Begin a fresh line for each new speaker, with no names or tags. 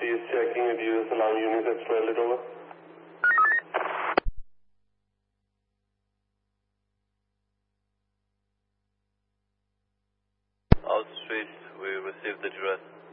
is checking if US alarm unit has trailed it over.
Out street, we received the address.